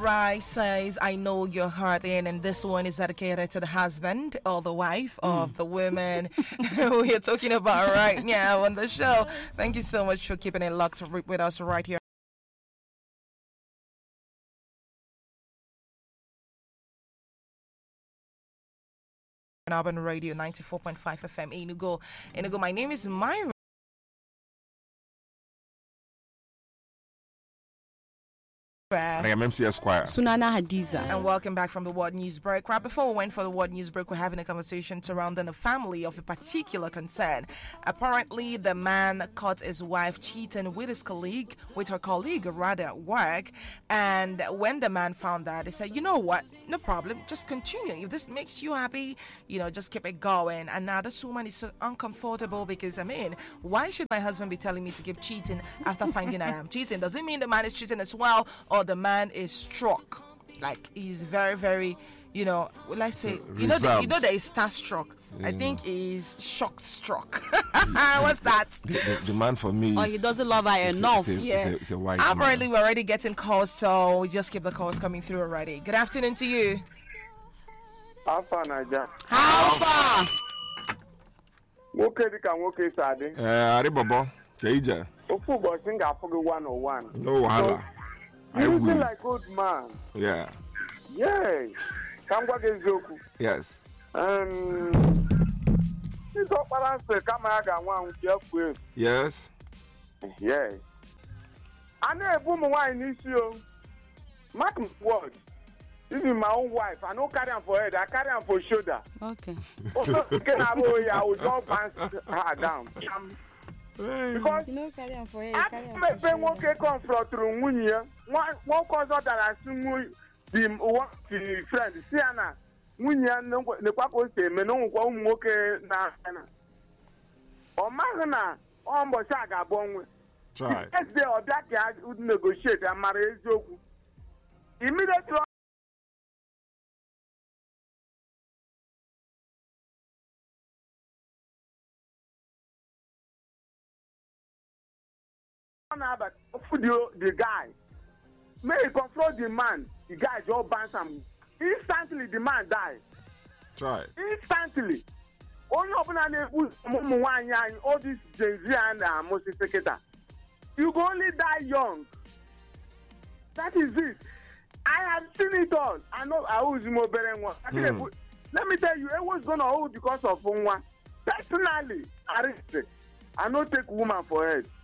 right says, I know your heart in, and this one is dedicated to the husband or the wife of the woman we are talking about right now on the show. Thank you so much for keeping it locked with us right here. Urban Radio 94.5 FM Enugu. My name is Myra. I am MC Esquire. Sunana Hadiza. And welcome back from the World News Break. Right before we went for the World News Break, we're having a conversation surrounding the family of a particular concern. Apparently, the man caught his wife cheating with her colleague at work. And when the man found that, he said, you know what? No problem. Just continue. If this makes you happy, just keep it going. And now this woman is so uncomfortable because, why should my husband be telling me to keep cheating after finding that I'm cheating? Does it mean the man is cheating as well, or the man is struck? Like, he's very, very, let's say, there is starstruck. Yeah. I think he's shocked struck. What's that? The man for me he doesn't love her enough. It's a white Apparently, man. we're already getting calls, so we just keep the calls coming through already. Good afternoon to you. How far, Naija? How far? Woke Sadi. Aribobo, Keija. Football singer for 101. No, hala. You feel like old man. Yeah. Yeah. Kangwa Gezoku. Yes. It's all balance. Kamaga one with your friend. Yes. Yeah. I know a boom wine issue. Mark my word. This is my own wife. I don't carry her for head. I carry her for shoulder. Okay. I will just bounce her down. Because carry on for I may okay come through Munia. One cause that I assume the friend, Siana, Munia, no, the Paco say, Menon, okay, now. Or Magana, almost Saga Bong. Try. Yes, they or that guy would negotiate and marry Joku. Immediately. But the guy may confront the man. The guy just bounce him. Instantly, the man dies. Try. Instantly. Only open all this Gen Z and Moses Seketa. You go only die young. That is it. I have seen it all. I know I was more better one. Let me tell you, it was gonna hold because of one. Personally, I don't take woman for head.